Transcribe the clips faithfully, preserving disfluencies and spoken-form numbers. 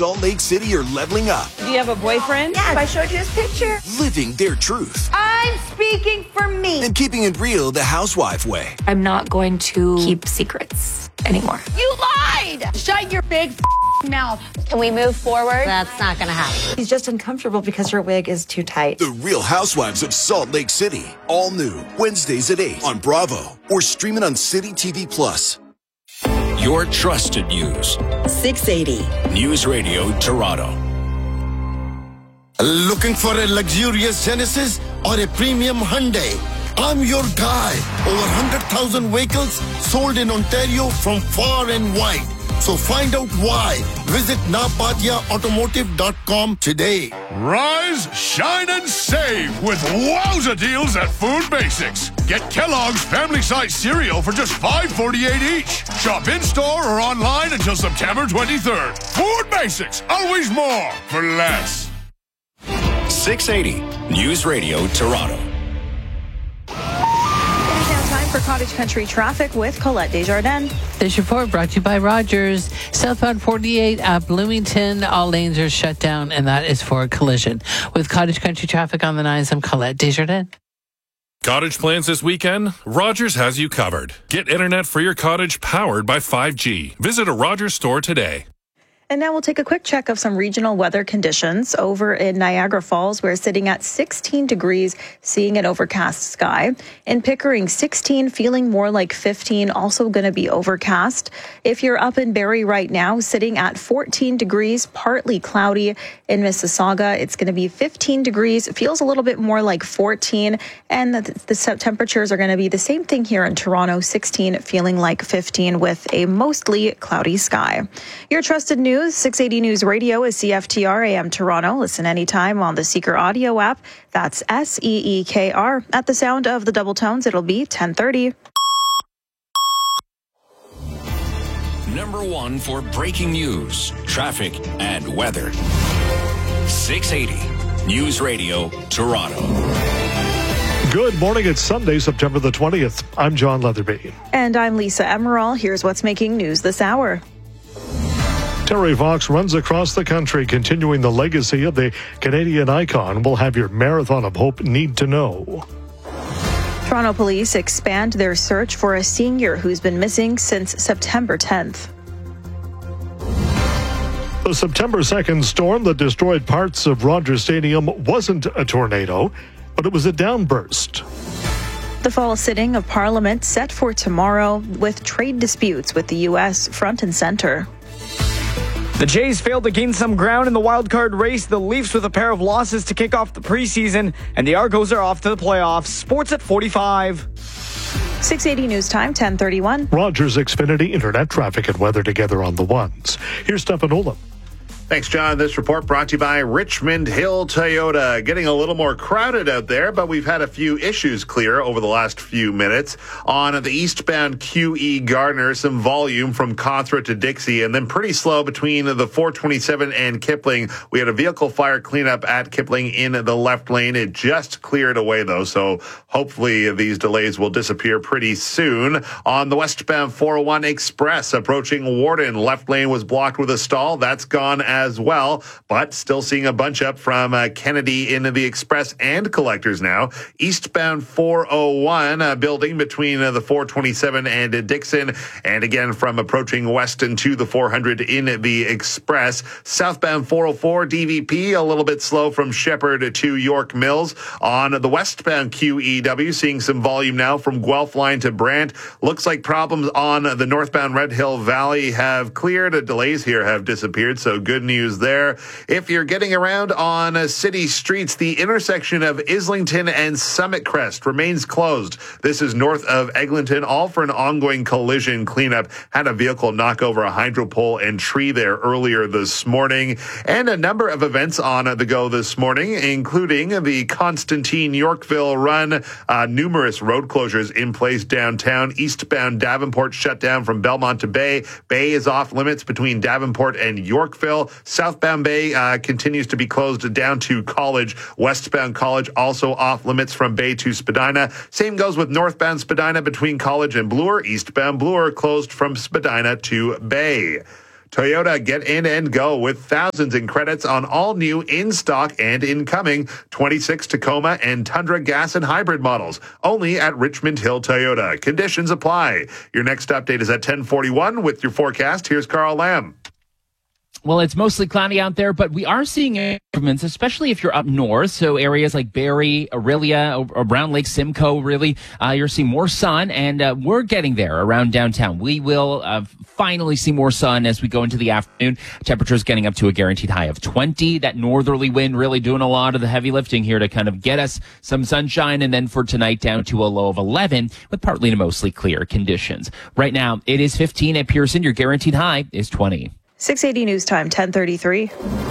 Salt Lake City are leveling up. Do you have a boyfriend? Yes, I showed you his picture. Living their truth. I'm speaking for me. And keeping it real the housewife way. I'm not going to keep secrets anymore. You lied! Shut your big mouth. Can we move forward? That's not going to happen. He's just uncomfortable because her wig is too tight. The Real Housewives of Salt Lake City. All new. Wednesdays at eight on Bravo. Or streaming on City T V Plus. Your trusted news. six eighty. News Radio Toronto. Looking for a luxurious Genesis or a premium Hyundai? I'm your guy. Over one hundred thousand vehicles sold in Ontario from far and wide. So find out why. Visit napatia automotive dot com today. Rise, shine, and save with wowza deals at Food Basics. Get Kellogg's family-size cereal for just five forty-eight each. Shop in-store or online until September twenty-third. Food Basics, always more for less. six eighty News Radio Toronto. For Cottage Country traffic with Colette Desjardins. This report brought to you by Rogers. Southbound forty-eight at Bloomington, all lanes are shut down, and that is for a collision. With Cottage Country traffic on the nines, I'm Colette Desjardins. Cottage plans this weekend? Rogers has you covered. Get internet for your cottage powered by five G. Visit a Rogers store today. And now we'll take a quick check of some regional weather conditions. Over in Niagara Falls, we're sitting at sixteen degrees, seeing an overcast sky. In Pickering, sixteen, feeling more like fifteen, also going to be overcast. If you're up in Barrie right now, sitting at fourteen degrees, partly cloudy. In Mississauga, it's going to be fifteen degrees, feels a little bit more like fourteen. And the, the temperatures are going to be the same thing here in Toronto, sixteen, feeling like fifteen with a mostly cloudy sky. Your trusted news. six eighty News Radio is C F T R A M Toronto. Listen anytime on the Seeker audio app. That's S E E K R. At the sound of the double tones, it'll be ten thirty. Number one for breaking news, traffic, and weather. six eighty News Radio Toronto. Good morning. It's Sunday, September the twentieth. I'm John Leatherby. And I'm Lisa Emerald. Here's what's making news this hour. Terry Fox runs across the country, continuing the legacy of the Canadian icon. We'll have your Marathon of Hope need to know. Toronto police expand their search for a senior who's been missing since September tenth. The September second storm that destroyed parts of Rogers Stadium wasn't a tornado, but it was a downburst. The fall sitting of Parliament set for tomorrow, with trade disputes with the U S front and center. The Jays failed to gain some ground in the wildcard race. The Leafs with a pair of losses to kick off the preseason, and the Argos are off to the playoffs. Sports at forty-five. six eighty News Time, ten thirty-one. Rogers Xfinity Internet traffic and weather together on the ones. Here's Stefan Olam. Thanks, John. This report brought to you by Richmond Hill Toyota. Getting a little more crowded out there, but we've had a few issues clear over the last few minutes. On the eastbound Q E Gardner, some volume from Cawthra to Dixie, and then pretty slow between the four twenty-seven and Kipling. We had a vehicle fire cleanup at Kipling in the left lane. It just cleared away, though, so hopefully these delays will disappear pretty soon. On the westbound four oh one Express, approaching Warden, left lane was blocked with a stall. That's gone as as well, but still seeing a bunch up from uh, Kennedy into the Express and Collectors now. Eastbound four oh one, uh, building between uh, the four twenty-seven and uh, Dixon, and again from approaching Weston to the four hundred in the Express. Southbound four oh four D V P, a little bit slow from Shepherd to York Mills. On the westbound Q E W, seeing some volume now from Guelph line to Brant. Looks like problems on the northbound Red Hill Valley have cleared. The delays here have disappeared, so good news there. If you're getting around on uh, city streets, the intersection of Islington and Summit Crest remains closed. This is north of Eglinton, all for an ongoing collision cleanup. Had a vehicle knock over a hydro pole and tree there earlier this morning. And a number of events on the go this morning, including the Constantine Yorkville run. Uh, numerous road closures in place downtown. Eastbound Davenport shut down from Belmont to Bay. Bay is off limits between Davenport and Yorkville. Southbound Bay uh, continues to be closed down to College. Westbound College also off limits from Bay to Spadina. Same goes with northbound Spadina between College and Bloor. Eastbound Bloor closed from Spadina to Bay. Toyota, get in and go with thousands in credits on all new in-stock and incoming twenty-six Tacoma and Tundra gas and hybrid models. Only at Richmond Hill Toyota. Conditions apply. Your next update is at ten forty-one with your forecast. Here's Carl Lamb. Well, it's mostly cloudy out there, but we are seeing improvements, especially if you're up north. So areas like Barrie, Aurelia, around Lake Simcoe, really, uh, you're seeing more sun, and uh, we're getting there around downtown. We will uh, finally see more sun as we go into the afternoon. Temperatures getting up to a guaranteed high of twenty. That northerly wind really doing a lot of the heavy lifting here to kind of get us some sunshine, and then for tonight down to a low of eleven with partly to mostly clear conditions. Right now, it is fifteen at Pearson. Your guaranteed high is twenty. six eighty News Time, ten thirty-three.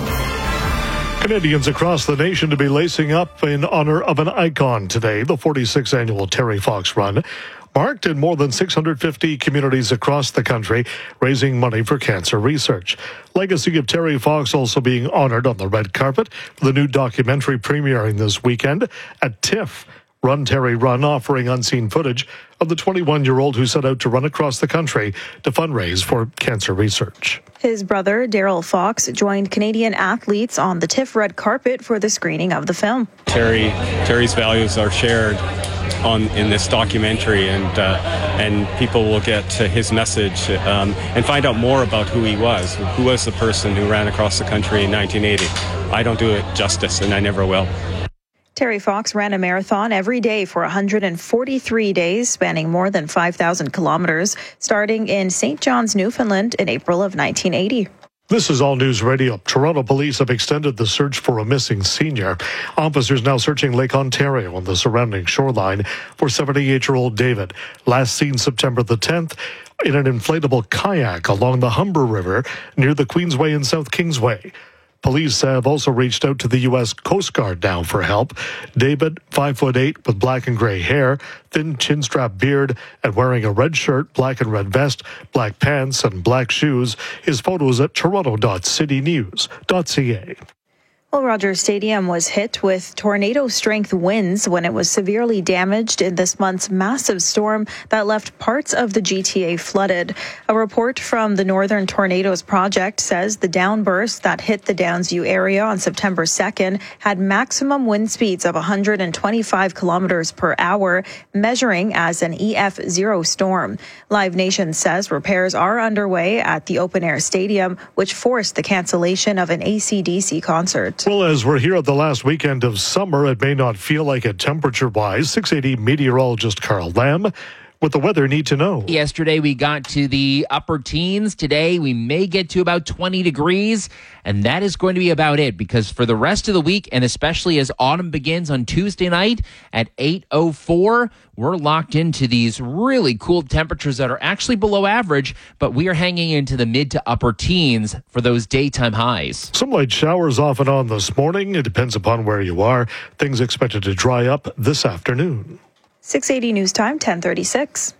Canadians across the nation to be lacing up in honor of an icon today. The forty-sixth annual Terry Fox Run marked in more than six hundred fifty communities across the country, raising money for cancer research. Legacy of Terry Fox also being honored on the red carpet for the new documentary premiering this weekend at TIFF. Run Terry Run, offering unseen footage of the twenty-one-year-old who set out to run across the country to fundraise for cancer research. His brother, Daryl Fox, joined Canadian athletes on the TIFF red carpet for the screening of the film. Terry, Terry's values are shared on in this documentary, and uh, and people will get uh, his message um, and find out more about who he was, who was the person who ran across the country in nineteen eighty. I don't do it justice, and I never will. Terry Fox ran a marathon every day for one hundred forty-three days, spanning more than five thousand kilometers, starting in Saint John's, Newfoundland in April of nineteen eighty. This is All News Radio. Toronto police have extended the search for a missing senior. Officers now searching Lake Ontario and the surrounding shoreline for seventy-eight-year-old David. Last seen September the tenth in an inflatable kayak along the Humber River near the Queensway and South Kingsway. Police have also reached out to the U S Coast Guard now for help. David, five foot eight, with black and gray hair, thin chin-strap beard, and wearing a red shirt, black and red vest, black pants, and black shoes. His photo is at toronto dot city news dot c a. Well, Rogers Stadium was hit with tornado-strength winds when it was severely damaged in this month's massive storm that left parts of the G T A flooded. A report from the Northern Tornadoes Project says the downburst that hit the Downsview area on September second had maximum wind speeds of one hundred twenty-five kilometers per hour, measuring as an E F zero storm. Live Nation says repairs are underway at the open-air stadium, which forced the cancellation of an A C D C concert. Well, as we're here at the last weekend of summer, it may not feel like it temperature-wise. six eighty meteorologist Carl Lamb with the weather need to know. Yesterday we got to the upper teens. Today we may get to about twenty degrees, and that is going to be about it, because for the rest of the week, and especially as autumn begins on Tuesday night at eight oh four, we're locked into these really cool temperatures that are actually below average, but we are hanging into the mid to upper teens for those daytime highs. Some light showers off and on this morning. It depends upon where you are. Things expected to dry up this afternoon. six eighty News Time, ten thirty-six.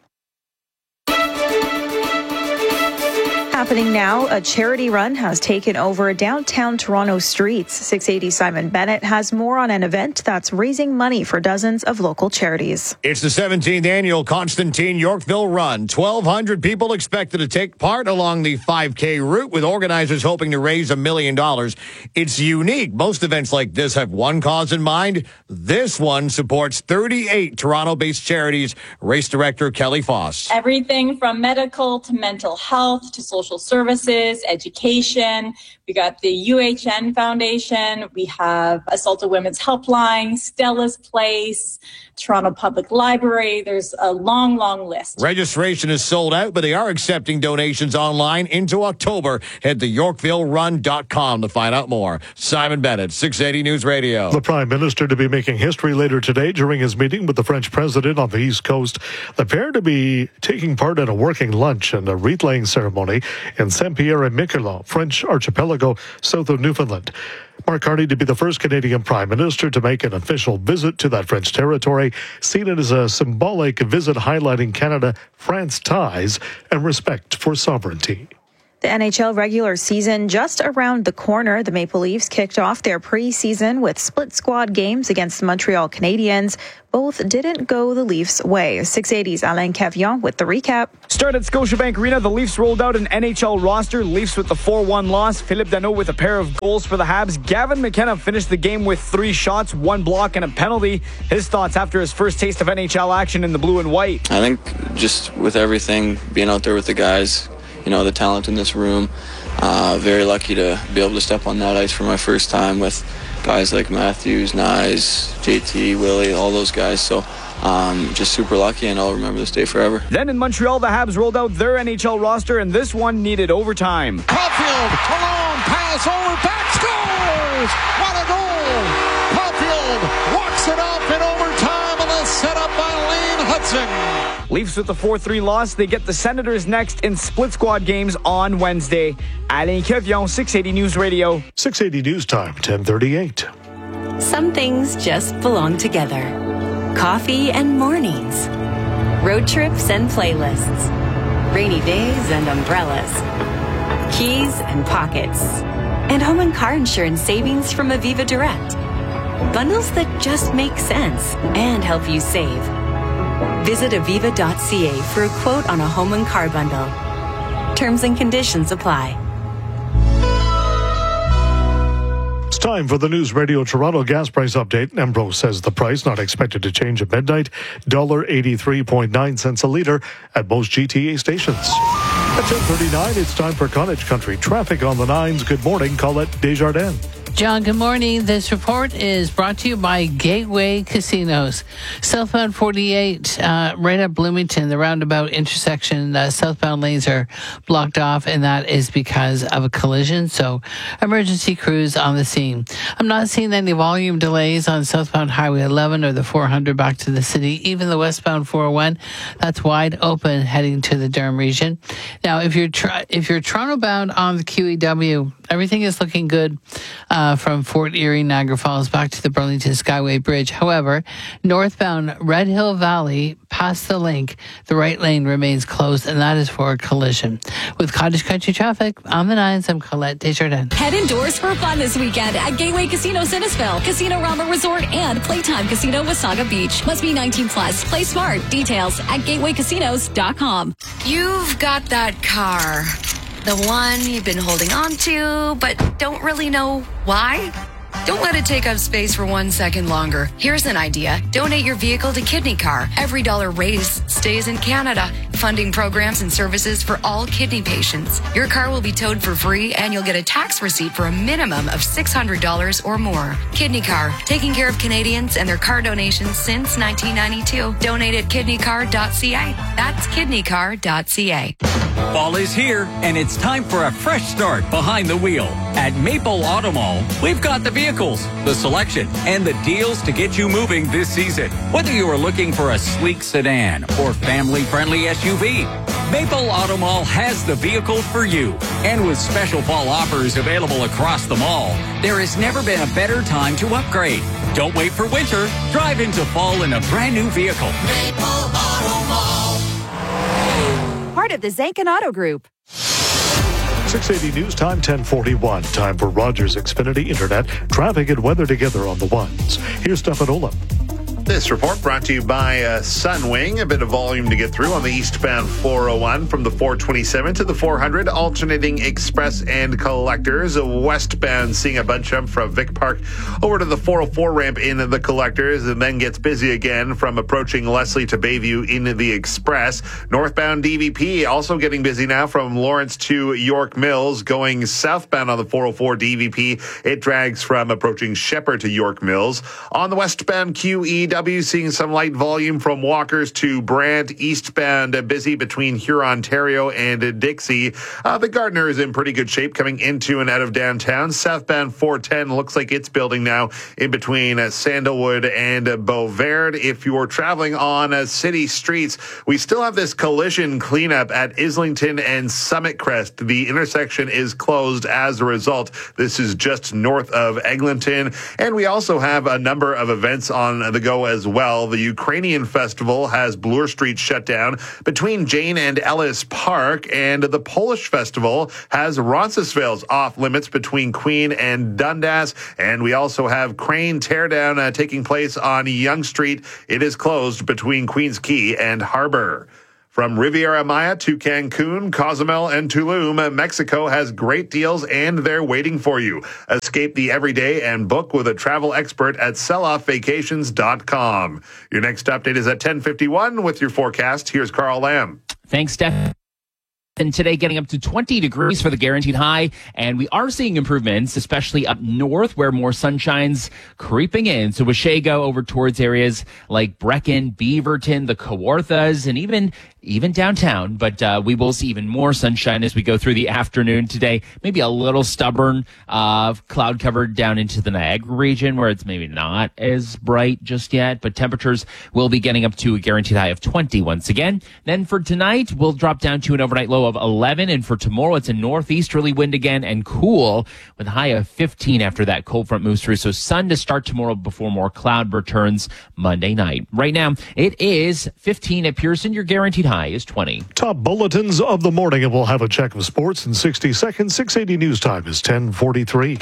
Happening now, a charity run has taken over downtown Toronto streets. six eighty Simon Bennett has more on an event that's raising money for dozens of local charities. It's the seventeenth annual Constantine Yorkville Run. twelve hundred people expected to take part along the five K route, with organizers hoping to raise a million dollars. It's unique. Most events like this have one cause in mind. This one supports thirty-eight Toronto-based charities. Race director Kelly Foss. Everything from medical to mental health to social services, education. We got the U H N Foundation. We have Assaulted Women's Helpline, Stella's Place, Toronto Public Library. There's a long, long list. Registration is sold out, but they are accepting donations online into October. Head to yorkville run dot com to find out more. Simon Bennett, six eighty News Radio. The Prime Minister to be making history later today during his meeting with the French President on the East Coast. The pair to be taking part in a working lunch and a wreath-laying ceremony in Saint-Pierre and Miquelon, French archipelago south of Newfoundland. Mark Carney to be the first Canadian Prime Minister to make an official visit to that French territory, seen it as a symbolic visit highlighting Canada-France ties and respect for sovereignty. The N H L regular season just around the corner. The Maple Leafs kicked off their preseason with split squad games against the Montreal Canadiens. Both didn't go the Leafs' way. six eighty's Alain Cavion with the recap. Start at Scotiabank Arena. The Leafs rolled out an N H L roster. Leafs with the four one loss. Philippe Danault with a pair of goals for the Habs. Gavin McKenna finished the game with three shots, one block, and a penalty. His thoughts after his first taste of N H L action in the blue and white. I think just with everything, being out there with the guys, you know, the talent in this room, uh, very lucky to be able to step on that ice for my first time with guys like Matthews, Nyes, J T, Willie, all those guys. So um, just super lucky, and I'll remember this day forever. Then in Montreal, the Habs rolled out their N H L roster, and this one needed overtime. Caulfield, a long pass over, back, scores! What a goal! Caulfield walks it off in overtime, and a setup by Lane Hudson. Leafs with the four three loss. They get the Senators next in split squad games on Wednesday. Alain Cavion, six eighty News Radio. six eighty News Time, ten thirty-eight. Some things just belong together. Coffee and mornings. Road trips and playlists. Rainy days and umbrellas. Keys and pockets. And home and car insurance savings from Aviva Direct. Bundles that just make sense and help you save. Visit aviva dot c a for a quote on a home and car bundle. Terms and conditions apply. It's time for the News Radio Toronto gas price update. Embro says the price not expected to change at midnight. one dollar eighty-three point nine cents a litre at most G T A stations. At ten thirty-nine, it's time for Cottage Country traffic on the nines. Good morning, Colette Desjardins. John, good morning. This report is brought to you by Gateway Casinos. Southbound forty-eight, uh, right at Bloomington, the roundabout intersection, uh, southbound lanes are blocked off, and that is because of a collision. So emergency crews on the scene. I'm not seeing any volume delays on southbound Highway eleven or the four hundred back to the city. Even the westbound four oh one, that's wide open heading to the Durham region. Now, if you're, tr- if you're Toronto bound on the Q E W, everything is looking good. Uh, from Fort Erie, Niagara Falls, back to the Burlington Skyway Bridge. However, northbound Red Hill Valley, past the link, the right lane remains closed, and that is for a collision. With Cottage Country traffic, on the nines, I'm Colette Desjardins. Head indoors for fun this weekend at Gateway Casino Innisfil, Casino Rama Resort, and Playtime Casino Wasaga Beach. Must be nineteen plus. Play smart. Details at gateway casinos dot com. You've got that car. The one you've been holding on to, but don't really know why? Don't let it take up space for one second longer. Here's an idea. Donate your vehicle to Kidney Car. Every dollar raised stays in Canada, funding programs and services for all kidney patients. Your car will be towed for free, and you'll get a tax receipt for a minimum of six hundred dollars or more. Kidney Car, taking care of Canadians and their car donations since nineteen ninety-two. Donate at kidney car dot c a. That's kidney car dot c a. Fall is here, and it's time for a fresh start behind the wheel. At Maple Auto Mall, we've got the vehicles, the selection, and the deals to get you moving this season. Whether you are looking for a sleek sedan or family-friendly S U V, Maple Auto Mall has the vehicle for you. And with special fall offers available across the mall, there has never been a better time to upgrade. Don't wait for winter. Drive into fall in a brand new vehicle. Maple Auto Mall. Part of the Zankin Auto Group. six eighty News Time, ten forty-one. Time for Rogers Xfinity Internet. Traffic and weather together on the ones. Here's Stefan Olaf. This report brought to you by uh, Sunwing. A bit of volume to get through on the eastbound four oh one from the four twenty-seven to the four hundred, alternating express and collectors. Westbound seeing a bunch up from Vic Park over to the four oh four ramp in the collectors, and then gets busy again from approaching Leslie to Bayview in the express. Northbound D V P also getting busy now from Lawrence to York Mills. Going southbound on the four oh four D V P, it drags from approaching Shepherd to York Mills. On the westbound Q E W, seeing some light volume from Walkers to Brant. Eastbound uh, busy between Huron, Ontario and uh, Dixie. Uh, the Gardner is in pretty good shape coming into and out of downtown. Southbound four ten looks like it's building now in between uh, Sandalwood and uh, Beauvert. If you're traveling on uh, city streets, we still have this collision cleanup at Islington and Summit Crest. The intersection is closed as a result. This is just north of Eglinton. And we also have a number of events on the go Toronto as well. The Ukrainian festival has Bloor Street shut down between Jane and Ellis Park, and the Polish festival has Roncesvalles off limits between Queen and Dundas. And we also have Crane Teardown uh, taking place on Yonge Street. It is closed between Queens Quay and Harbor. From Riviera Maya to Cancun, Cozumel, and Tulum, Mexico has great deals and they're waiting for you. Escape the everyday and book with a travel expert at sell off vacations dot com. Your next update is at ten fifty-one with your forecast. Here's Carl Lamb. Thanks, Steph. And today getting up to twenty degrees for the guaranteed high. And we are seeing improvements, especially up north where more sunshine's creeping in. So Washego over towards areas like Brecken, Beaverton, the Kawarthas, and even even downtown. But uh, we will see even more sunshine as we go through the afternoon today. Maybe a little stubborn uh, cloud covered down into the Niagara region where it's maybe not as bright just yet. But temperatures will be getting up to a guaranteed high of twenty once again. Then for tonight, we'll drop down to an overnight low of eleven. And for tomorrow, it's a northeasterly wind again and cool with a high of fifteen after that cold front moves through. So sun to start tomorrow before more cloud returns Monday night. Right now, it is fifteen at Pearson. Your guaranteed high is twenty. Top bulletins of the morning, and we'll have a check of sports in sixty seconds. six eighty News Time is ten forty-three.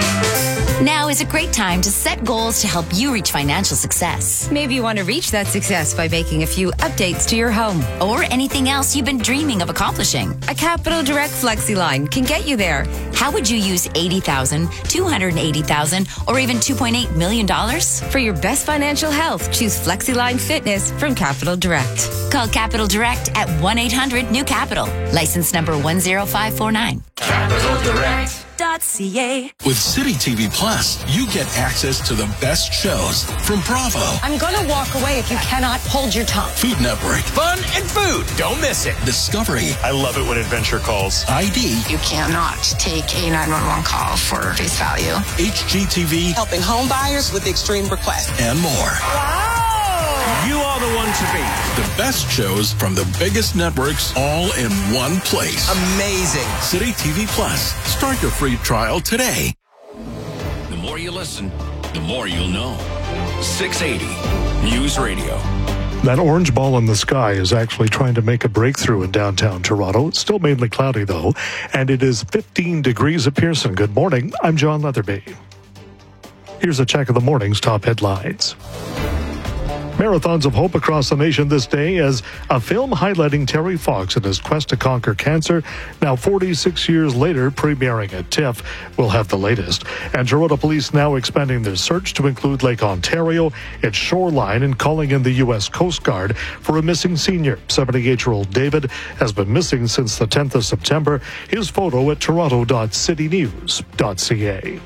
Now is a great time to set goals to help you reach financial success. Maybe you want to reach that success by making a few updates to your home. Or anything else you've been dreaming of accomplishing. A Capital Direct FlexiLine can get you there. How would you use eighty thousand dollars, two hundred eighty thousand dollars, or even two point eight million dollars? For your best financial health, choose FlexiLine Fitness from Capital Direct. Call Capital Direct at one eight hundred new capital. License number one zero five four nine. Capital Direct. .ca. With City T V Plus, you get access to the best shows from Bravo. I'm going to walk away if you cannot hold your tongue. Food Network. Fun and food. Don't miss it. Discovery. I love it when Adventure calls. I D. You cannot take a nine one one call for face value. H G T V. Helping home buyers with extreme requests. And more. Wow. You are the one to beat. The best shows from the biggest networks all in one place. Amazing. City T V Plus. Start your free trial today. The more you listen, the more you'll know. six eighty News Radio. That orange ball in the sky is actually trying to make a breakthrough in downtown Toronto. It's still mainly cloudy, though, and it is fifteen degrees at Pearson. Good morning. I'm John Leatherby. Here's a check of the morning's top headlines. Marathons of hope across the nation this day as a film highlighting Terry Fox and his quest to conquer cancer, now forty-six years later, premiering at TIFF. We'll have the latest. And Toronto police now expanding their search to include Lake Ontario, its shoreline, and calling in the U S Coast Guard for a missing senior. seventy-eight-year-old David has been missing since the tenth of September. His photo at toronto dot city news dot c a.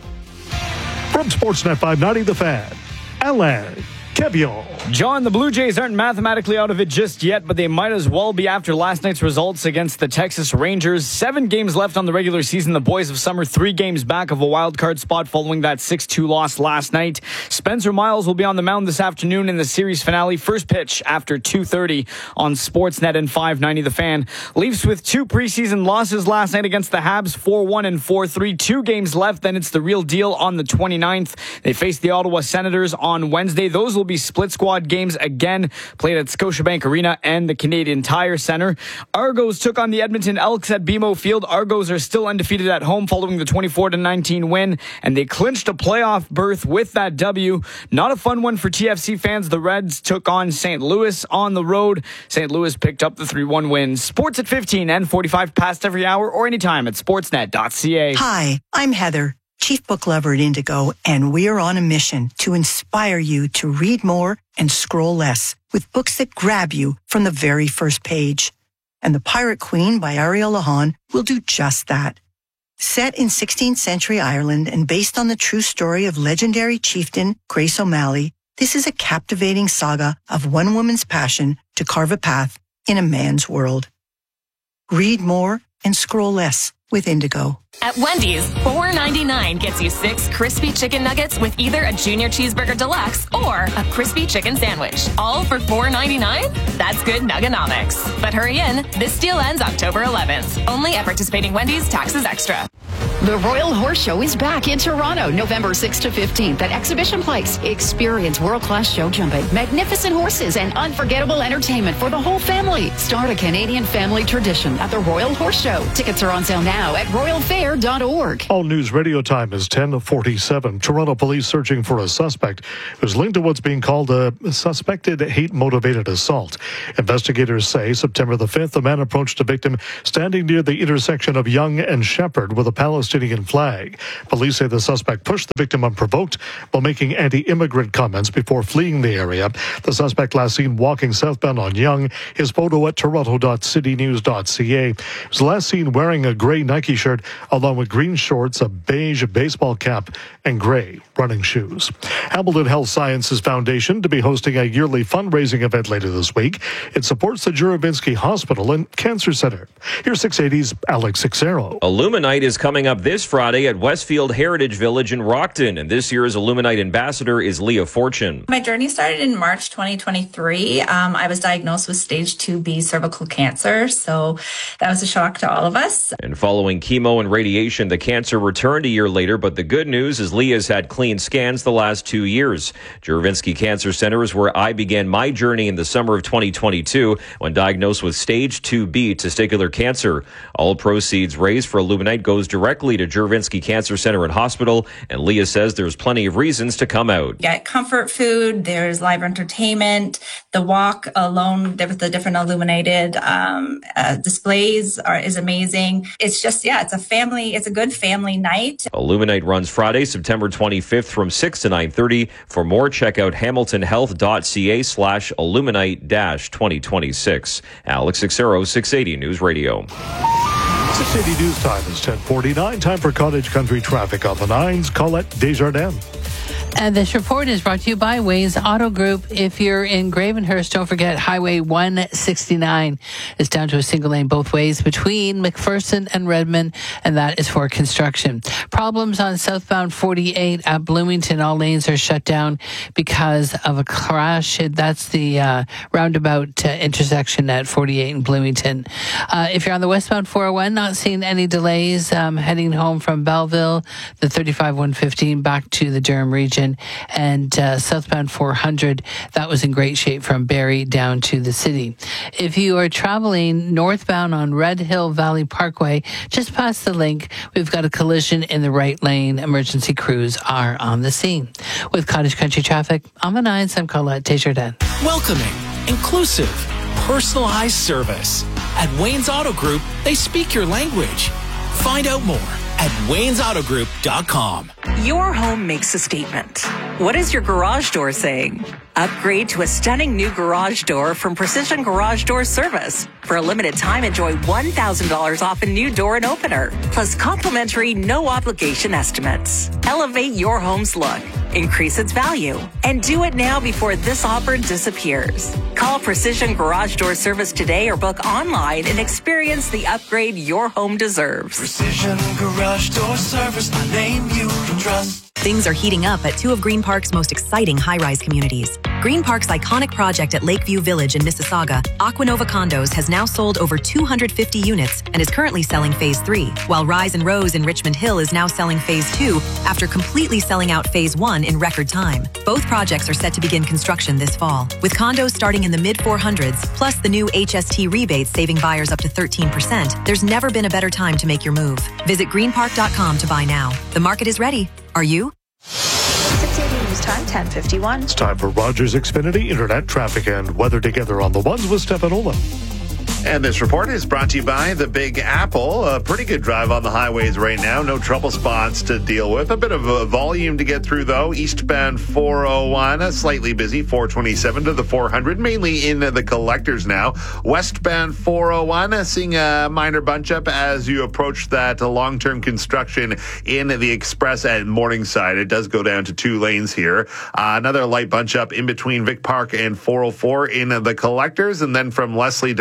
From Sportsnet five ninety, The Fan, Alain Kevion. John, the Blue Jays aren't mathematically out of it just yet, but they might as well be after last night's results against the Texas Rangers. Seven games left on the regular season. The boys of summer three games back of a wild card spot following that six two loss last night. Spencer Miles will be on the mound this afternoon in the series finale. First pitch after two thirty on Sportsnet and five ninety The Fan. Leafs with two preseason losses last night against the Habs, four one and four three. Two games left, then it's the real deal on the twenty-ninth. They face the Ottawa Senators on Wednesday. Those will be split squad games again, played at Scotiabank Arena and the Canadian Tire Center. Argos took on the Edmonton Elks at B M O Field. Argos are still undefeated at home following the twenty-four to nineteen win, and they clinched a playoff berth with that W. Not a fun one for T F C fans. The Reds took on Saint Louis on the road. Saint Louis picked up the three one win. Sports at fifteen and forty-five past every hour or anytime at sportsnet dot c a. Hi, I'm Heather, Chief Book Lover at Indigo, and we're on a mission to inspire you to read more and scroll less with books that grab you from the very first page. And The Pirate Queen by Ariel Lahan will do just that. Set in sixteenth century Ireland and based on the true story of legendary chieftain Grace O'Malley, this is a captivating saga of one woman's passion to carve a path in a man's world. Read more and scroll less with Indigo. At Wendy's, four ninety-nine gets you six crispy chicken nuggets with either a junior cheeseburger deluxe or a crispy chicken sandwich. All for four ninety-nine? That's good nuggonomics. But hurry in, this deal ends October eleventh. Only at participating Wendy's, taxes extra. The Royal Horse Show is back in Toronto, November sixth to fifteenth at Exhibition Place. Experience world-class show jumping, magnificent horses, and unforgettable entertainment for the whole family. Start a Canadian family tradition at the Royal Horse Show. Tickets are on sale now at royal fair dot org. All news radio time is ten forty-seven. Toronto police searching for a suspect who's linked to what's being called a suspected hate-motivated assault. Investigators say September the fifth, a man approached a victim standing near the intersection of Yonge and Shepherd with a Palestinian flag. Police say the suspect pushed the victim unprovoked while making anti-immigrant comments before fleeing the area. The suspect last seen walking southbound on Yonge. His photo at toronto dot city news dot c a. He was last seen wearing a gray Nike shirt along with green shorts, a beige baseball cap, and gray running shoes. Hamilton Health Sciences Foundation to be hosting a yearly fundraising event later this week. It supports the Juravinski Hospital and Cancer Center. Here's six eighty's Alex Xero. Illuminite is coming up this Friday at Westfield Heritage Village in Rockton, and this year's Illuminite ambassador is Leah Fortune. My journey started in March twenty twenty-three. Um, I was diagnosed with stage two B cervical cancer, so that was a shock to all of us. And following chemo and radiation, the cancer returned a year later, but the good news is Leah's had clean scans the last two years. Juravinski Cancer Center is where I began my journey in the summer of twenty twenty-two when diagnosed with stage two B testicular cancer. All proceeds raised for Illuminite goes directly to Juravinski Cancer Center and Hospital, and Leah says there's plenty of reasons to come out. You get comfort food, there's live entertainment, the walk alone with the different illuminated um, uh, displays are, is amazing. It's just, yeah, it's a family, it's a good family night. Illuminite runs Friday, September twenty-fifth from six to nine thirty. For more, check out hamiltonhealth.ca slash illuminite dash 2026. Alex Xero, six eighty News Radio. six eighty News Time is ten forty-nine. Time for Cottage Country traffic on the nines. Colette Desjardins. And this report is brought to you by Ways Auto Group. If you're in Gravenhurst, don't forget Highway one sixty-nine is down to a single lane both ways between McPherson and Redmond, and that is for construction. Problems on southbound forty-eight at Bloomington. All lanes are shut down because of a crash. That's the uh, roundabout uh, intersection at forty-eight in Bloomington. Uh, if you're on the westbound four oh one, not seeing any delays um, heading home from Belleville, the thirty-five one fifteen back to the Durham region. And uh, southbound four hundred, that was in great shape from Barrie down to the city. If you are traveling northbound on Red Hill Valley Parkway, just past the link, we've got a collision in the right lane. Emergency crews are on the scene. With Cottage Country traffic, on the nines, I'm Colette Desjardins. Welcoming, inclusive, personalized service. At Wayne's Auto Group, they speak your language. Find out more at waynes auto group dot com. Your home makes a statement. What is your garage door saying? Upgrade to a stunning new garage door from Precision Garage Door Service. For a limited time, enjoy one thousand dollars off a new door and opener, plus complimentary no obligation estimates. Elevate your home's look, increase its value, and do it now before this offer disappears. Call Precision Garage Door Service today or book online and experience the upgrade your home deserves. Precision Garage Door Service, the name you can trust. Things are heating up at two of Green Park's most exciting high-rise communities. Green Park's iconic project at Lakeview Village in Mississauga, Aquanova Condos, has now sold over two hundred fifty units and is currently selling Phase three, while Rise and Rose in Richmond Hill is now selling Phase two after completely selling out Phase one in record time. Both projects are set to begin construction this fall, with condos starting in the mid four hundreds, plus the new H S T rebates saving buyers up to thirteen percent. There's never been a better time to make your move. Visit green park dot com to buy now. The market is ready. Are you? six eighty News Time, ten fifty-one. It's time for Rogers Xfinity Internet traffic and weather together on the ones with Stefan Olin. And this report is brought to you by the Big Apple. A pretty good drive on the highways right now. No trouble spots to deal with. A bit of a volume to get through, though. Eastbound four oh one, slightly busy. four twenty-seven to the four hundred, mainly in the collectors now. Westbound four oh one, seeing a minor bunch up as you approach that long-term construction in the Express at Morningside. It does go down to two lanes here. Uh, another light bunch up in between Vic Park and four oh four in the collectors. And then from Leslie to Bayview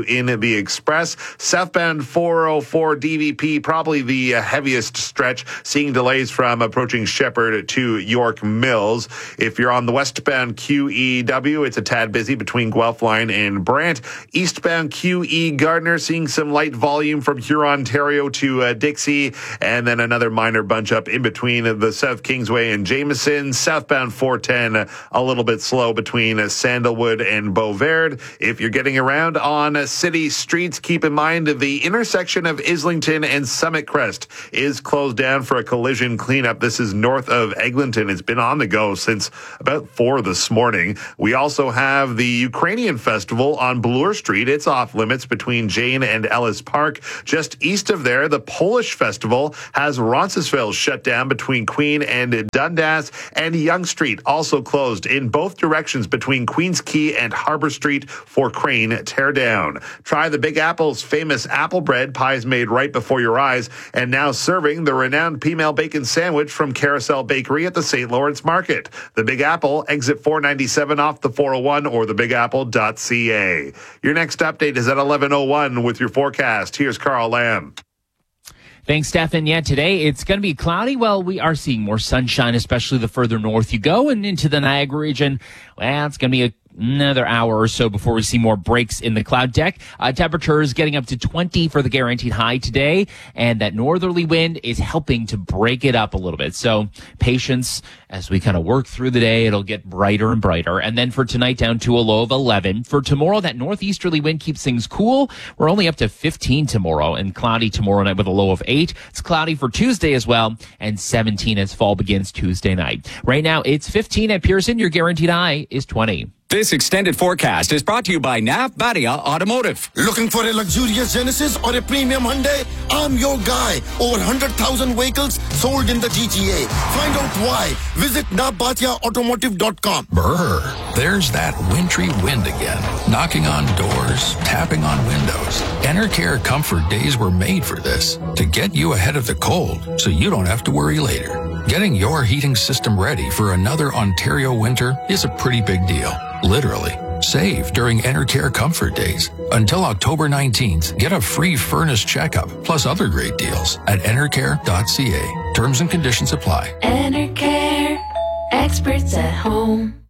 in the Express. Southbound four oh four D V P, probably the uh, heaviest stretch, seeing delays from approaching Shepherd to York Mills. If you're on the westbound Q E W, it's a tad busy between Guelph Line and Brant. Eastbound Q E Gardner, seeing some light volume from Huron, Ontario to uh, Dixie, and then another minor bunch up in between the South Kingsway and Jameson. Southbound four ten, uh, a little bit slow between uh, Sandalwood and Beauverde. If you're getting around on uh, city streets, keep in mind the intersection of Islington and Summit Crest is closed down for a collision cleanup. This is north of Eglinton. It's been on the go since about four this morning. We also have the Ukrainian Festival on Bloor Street. It's off limits between Jane and Ellis Park. Just east of there, the Polish Festival has Roncesvalles shut down between Queen and Dundas, and Yonge Street also closed in both directions between Queens Quay and Harbour Street for Crane Teardown. Try the Big Apple's famous apple bread, pies made right before your eyes, and now serving the renowned P-Mail Bacon Sandwich from Carousel Bakery at the Saint Lawrence Market. The Big Apple, exit four ninety-seven off the four oh one or the big apple dot c a. Your next update is at eleven oh one with your forecast. Here's Carl Lamb. Thanks, Stefan. Yeah, today it's going to be cloudy. Well, we are seeing more sunshine, especially the further north you go and into the Niagara region. Well, it's going to be a another hour or so before we see more breaks in the cloud deck. Uh, temperatures getting up to twenty for the guaranteed high today, and that northerly wind is helping to break it up a little bit. So patience as we kind of work through the day. It'll get brighter and brighter. And then for tonight, down to a low of eleven. For tomorrow, that northeasterly wind keeps things cool. We're only up to fifteen tomorrow, and cloudy tomorrow night with a low of eight. It's cloudy for Tuesday as well, and seventeen as fall begins Tuesday night. Right now, it's fifteen at Pearson. Your guaranteed high is twenty. This extended forecast is brought to you by Nav Badia Automotive. Looking for a luxurious Genesis or a premium Hyundai? I'm your guy. Over one hundred thousand vehicles sold in the G T A. Find out why. Visit nav badia automotive dot com. Brr, there's that wintry wind again. Knocking on doors, tapping on windows. Enercare Comfort Days were made for this. To get you ahead of the cold so you don't have to worry later. Getting your heating system ready for another Ontario winter is a pretty big deal. Literally. Save during Enercare Comfort Days. Until October nineteenth, get a free furnace checkup plus other great deals at enercare dot c a. Terms and conditions apply. Enercare. Experts at home.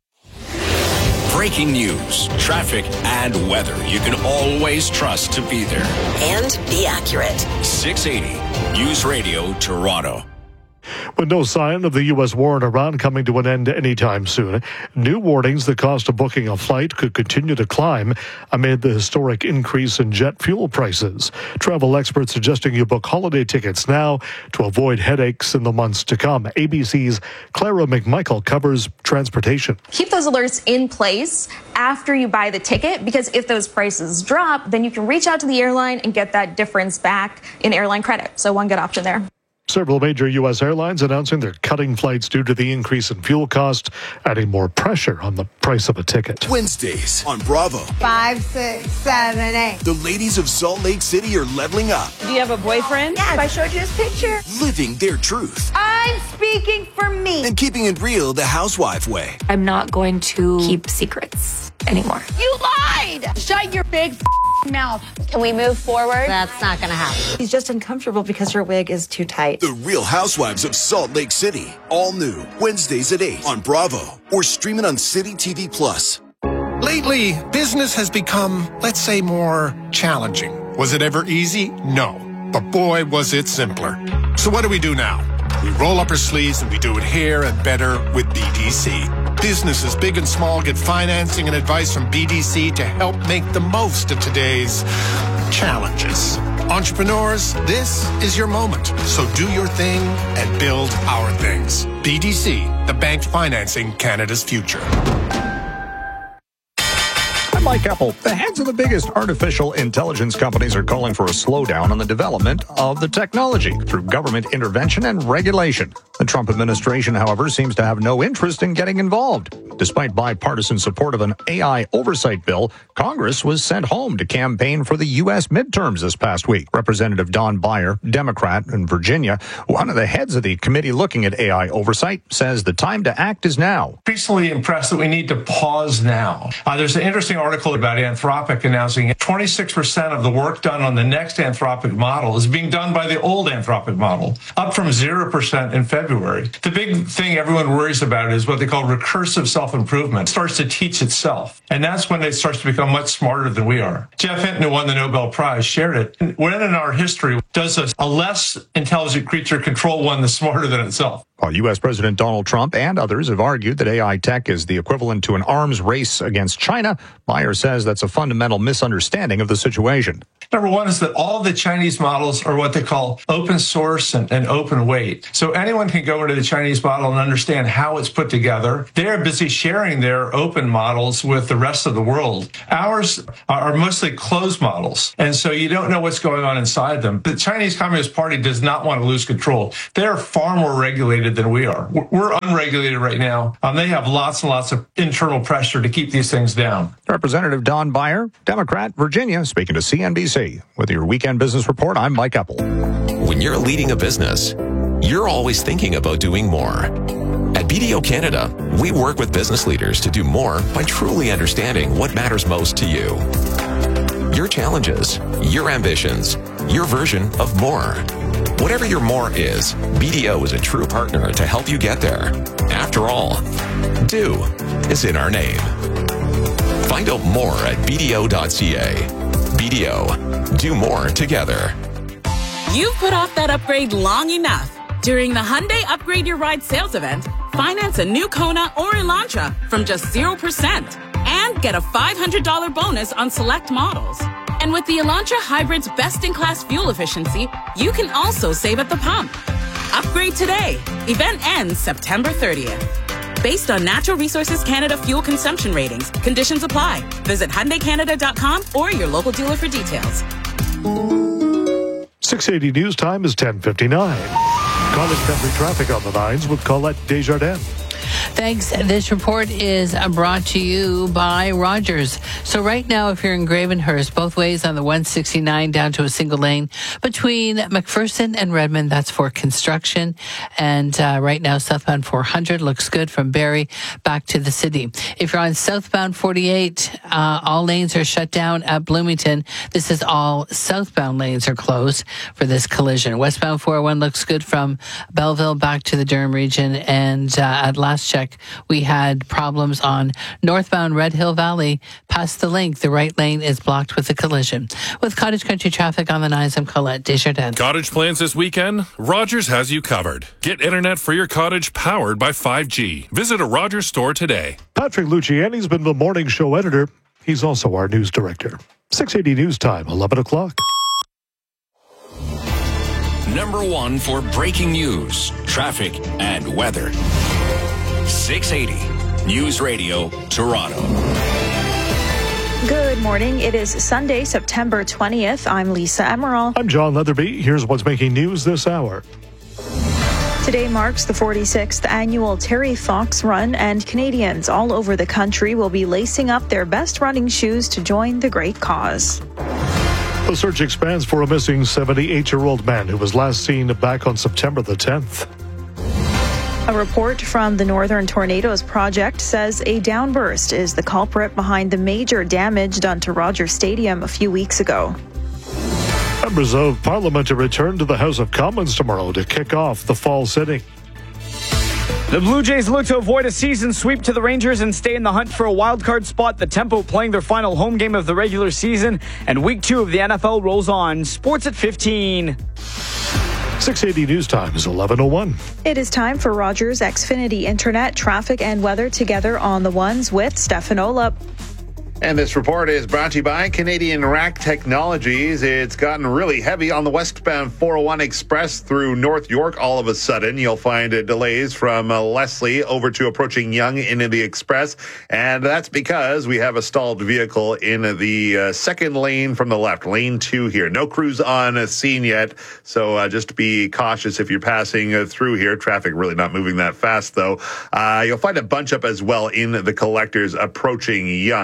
Breaking news, traffic, and weather you can always trust to be there. And be accurate. six eighty News Radio Toronto. With no sign of the U S war in Iran coming to an end anytime soon, new warnings the cost of booking a flight could continue to climb amid the historic increase in jet fuel prices. Travel experts suggesting you book holiday tickets now to avoid headaches in the months to come. A B C's Clara McMichael covers transportation. Keep those alerts in place after you buy the ticket, because if those prices drop, then you can reach out to the airline and get that difference back in airline credit. So one good option there. Several major U S airlines announcing they're cutting flights due to the increase in fuel cost, adding more pressure on the price of a ticket. Wednesdays on Bravo. Five, six, seven, eight. The ladies of Salt Lake City are leveling up. Do you have a boyfriend? Yes, I showed you his picture. Living their truth. I'm speaking for me. And keeping it real the housewife way. I'm not going to keep secrets anymore. You lied! Shut your big mouth. Can we move forward? That's not going to happen. He's just uncomfortable because your wig is too tight. The Real Housewives of Salt Lake City. All new. Wednesdays at eight on Bravo. Or stream it on City T V Plus. Lately, business has become, let's say, more challenging. Was it ever easy? No. But boy, was it simpler. So what do we do now? We roll up our sleeves and we do it here and better with B D C. Businesses big and small get financing and advice from B D C to help make the most of today's challenges. Entrepreneurs, this is your moment. So do your thing and build our things. B D C, the bank financing Canada's future. I'm Mike Apple. The heads of the biggest artificial intelligence companies are calling for a slowdown on the development of the technology through government intervention and regulation. The Trump administration, however, seems to have no interest in getting involved. Despite bipartisan support of an A I oversight bill, Congress was sent home to campaign for the U S midterms this past week. Representative Don Beyer, Democrat in Virginia, one of the heads of the committee looking at A I oversight, says the time to act is now. Increasingly impressed that we need to pause now. Uh, there's an interesting article article about Anthropic announcing twenty-six percent of the work done on the next Anthropic model is being done by the old Anthropic model, up from zero percent in February. The big thing everyone worries about is what they call recursive self-improvement. It starts to teach itself, and that's when it starts to become much smarter than we are. Jeff Hinton, who won the Nobel Prize, shared it. When in our history does a, a less intelligent creature control one that's smarter than itself? While U S. President Donald Trump and others have argued that A I tech is the equivalent to an arms race against China, Beyer says that's a fundamental misunderstanding of the situation. Number one is that all the Chinese models are what they call open source and, and open weight. So anyone can go into the Chinese model and understand how it's put together. They're busy sharing their open models with the rest of the world. Ours are mostly closed models, and so you don't know what's going on inside them. The Chinese Communist Party does not want to lose control. They're far more regulated than we are. We're unregulated right now. Um, they have lots and lots of internal pressure to keep these things down. Representative Don Beyer, Democrat, Virginia, speaking to C N B C. With your Weekend Business Report, I'm Mike Eppel. When you're leading a business, you're always thinking about doing more. At B D O Canada, we work with business leaders to do more by truly understanding what matters most to you. Your challenges, your ambitions, your version of more. Whatever your more is, B D O is a true partner to help you get there. After all, do is in our name. Find out more at b d o dot c a. B D O, do more together. You've put off that upgrade long enough. During the Hyundai Upgrade Your Ride sales event, finance a new Kona or Elantra from just zero percent and get a five hundred dollars bonus on select models. And with the Elantra Hybrid's best-in-class fuel efficiency, you can also save at the pump. Upgrade today. Event ends September thirtieth. Based on Natural Resources Canada fuel consumption ratings, conditions apply. Visit Hyundai Canada dot com or your local dealer for details. six eighty News Time is ten fifty-nine. College Country traffic on the nines with Colette Desjardins. Thanks. This report is brought to you by Rogers. So right now, if you're in Gravenhurst, both ways on the one sixty-nine down to a single lane between McPherson and Redmond, that's for construction. And uh, right now, southbound four hundred looks good from Barrie back to the city. If you're on southbound forty-eight, uh, all lanes are shut down at Bloomington. This is all southbound lanes are closed for this collision. Westbound four oh one looks good from Belleville back to the Durham region. And uh, at last check, we had problems on northbound Red Hill Valley past the link. The right lane is blocked with a collision. With Cottage Country traffic on the nines, I'm Colette Desjardins. Cottage plans this weekend? Rogers has you covered. Get internet for your cottage powered by five G. Visit a Rogers store today. Patrick Luciani's been the morning show editor. He's also our news director. six eighty News Time, eleven o'clock. Number one for breaking news, traffic, and weather. six eighty News Radio, Toronto. Good morning. It is Sunday, September twentieth. I'm Lisa Emerald. I'm John Leatherby. Here's what's making news this hour. Today marks the forty-sixth annual Terry Fox Run, and Canadians all over the country will be lacing up their best running shoes to join the great cause. The search expands for a missing seventy-eight-year-old man who was last seen back on September the tenth. A report from the Northern Tornadoes Project says a downburst is the culprit behind the major damage done to Rogers Stadium a few weeks ago. Members of Parliament to return to the House of Commons tomorrow to kick off the fall sitting. The Blue Jays look to avoid a season sweep to the Rangers and stay in the hunt for a wildcard spot. The Tempo playing their final home game of the regular season, and week two of the N F L rolls on. Sports at fifteen. six eighty News Time is eleven oh one. It is time for Rogers Xfinity Internet, traffic, and weather together on the ones with Stefan Olap. And this report is brought to you by Canadian Rack Technologies. It's gotten really heavy on the westbound four oh one Express through North York. All of a sudden, you'll find uh, delays from uh, Leslie over to approaching Yonge into the Express. And that's because we have a stalled vehicle in the uh, second lane from the left, lane two here. No crews on uh, scene yet, so uh, just be cautious if you're passing uh, through here. Traffic really not moving that fast, though. Uh, you'll find a bunch up as well in the collectors approaching Yonge, but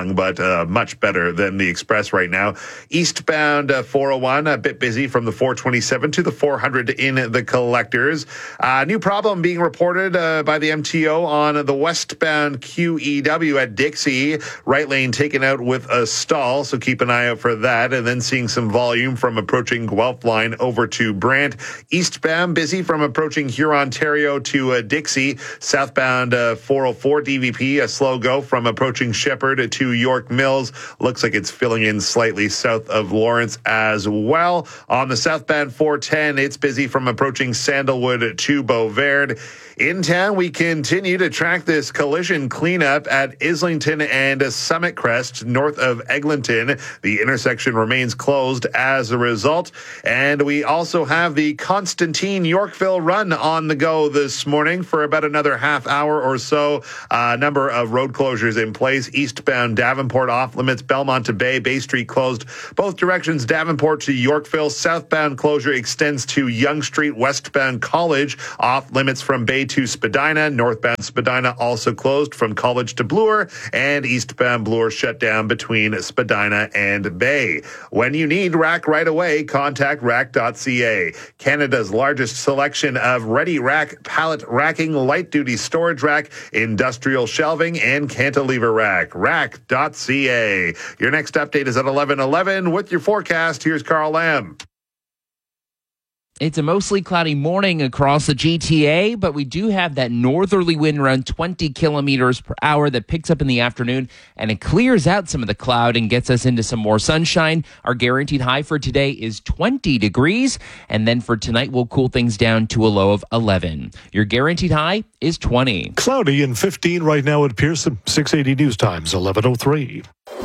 uh, much better than the Express right now. Eastbound uh, four oh one, a bit busy from the four twenty-seven to the four hundred in the Collectors. Uh, new problem being reported uh, by the M T O on the westbound Q E W at Dixie. Right lane taken out with a stall, so keep an eye out for that. And then seeing some volume from approaching Guelph line over to Brant. Eastbound busy from approaching Huron, Ontario to uh, Dixie. Southbound uh, four oh four D V P, a slow go from approaching Shepherd to York Mills. Looks like it's filling in slightly south of Lawrence as well. On the southbound four ten, it's busy from approaching Sandalwood to Beauverde. In town, we continue to track this collision cleanup at Islington and Summit Crest, north of Eglinton. The intersection remains closed as a result. And we also have the Constantine Yorkville Run on the go this morning for about another half hour or so. A uh, number of road closures in place. Eastbound Davenport off limits, Belmont to Bay, Bay Street closed both directions, Davenport to Yorkville. Southbound closure extends to Yonge Street, westbound College off limits from Bay to Spadina. Northbound Spadina also closed from College to Bloor, and eastbound Bloor shut down between Spadina and Bay. When you need rack right away, contact rack dot c a. Canada's largest selection of ready rack, pallet racking, light duty storage rack, industrial shelving, and cantilever rack. rack dot c a. Your next update is at eleven eleven. With your forecast, here's Carl Lamb. It's a mostly cloudy morning across the G T A, but we do have that northerly wind around twenty kilometers per hour that picks up in the afternoon, and it clears out some of the cloud and gets us into some more sunshine. Our guaranteed high for today is twenty degrees, and then for tonight, we'll cool things down to a low of eleven. Your guaranteed high is twenty. Cloudy and fifteen right now at Pearson. six eighty News Times, eleven oh three.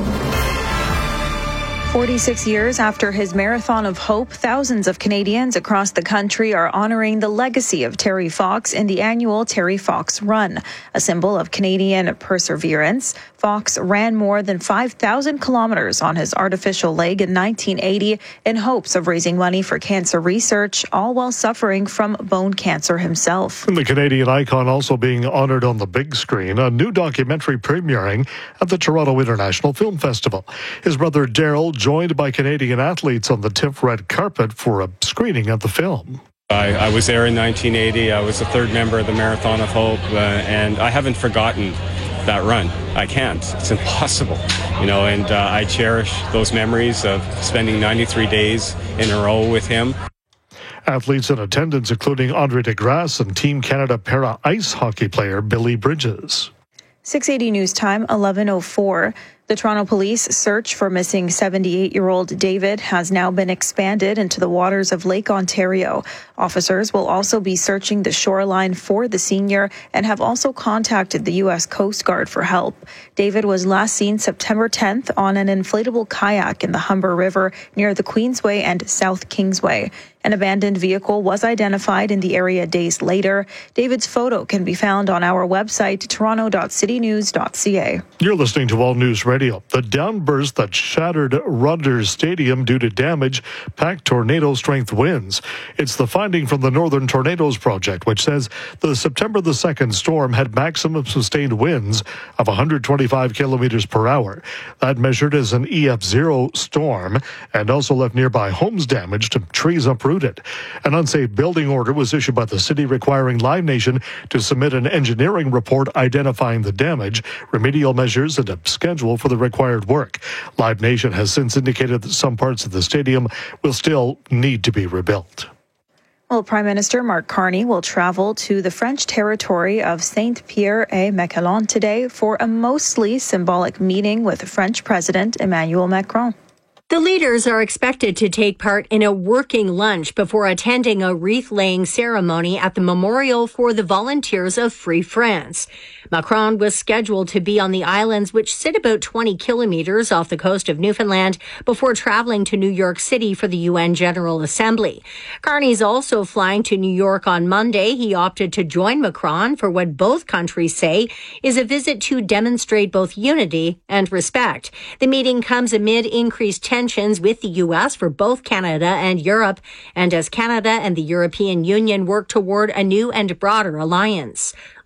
forty-six years after his Marathon of Hope, thousands of Canadians across the country are honoring the legacy of Terry Fox in the annual Terry Fox Run, a symbol of Canadian perseverance. Fox ran more than five thousand kilometers on his artificial leg in nineteen eighty in hopes of raising money for cancer research, all while suffering from bone cancer himself. And the Canadian icon also being honored on the big screen, a new documentary premiering at the Toronto International Film Festival. His brother Daryl joined by Canadian athletes on the T I F red carpet for a screening of the film. I, I was there in nineteen eighty. I was the third member of the Marathon of Hope, uh, and I haven't forgotten that run. I can't. It's impossible, you know, and uh, I cherish those memories of spending ninety-three days in a row with him. Athletes in attendance, including Andre DeGrasse and Team Canada para ice hockey player Billy Bridges. six eighty News Time, eleven oh four. The Toronto Police search for missing seventy-eight-year-old David has now been expanded into the waters of Lake Ontario. Officers will also be searching the shoreline for the senior and have also contacted the U S Coast Guard for help. David was last seen September tenth on an inflatable kayak in the Humber River near the Queensway and South Kingsway. An abandoned vehicle was identified in the area days later. David's photo can be found on our website, toronto dot city news dot c a. You're listening to All News Radio. The downburst that shattered Rogers Stadium due to damage packed tornado-strength winds. It's the finding from the Northern Tornadoes Project, which says the September the second storm had maximum sustained winds of one hundred twenty-five kilometers per hour. That measured as an E F zero storm and also left nearby homes damaged and trees uprooted. An unsafe building order was issued by the city requiring Live Nation to submit an engineering report identifying the damage, remedial measures, and a schedule for the required work. Live Nation has since indicated that some parts of the stadium will still need to be rebuilt. Well, Prime Minister Mark Carney will travel to the French territory of Saint-Pierre-et-Miquelon today for a mostly symbolic meeting with French President Emmanuel Macron. The leaders are expected to take part in a working lunch before attending a wreath-laying ceremony at the Memorial for the Volunteers of Free France. Macron was scheduled to be on the islands, which sit about twenty kilometers off the coast of Newfoundland, before traveling to New York City for the U N General Assembly. Carney's also flying to New York on Monday. He opted to join Macron for what both countries say is a visit to demonstrate both unity and respect. The meeting comes amid increased tensions with the U S for both Canada and Europe, and as Canada and the European Union work toward a new and broader alliance.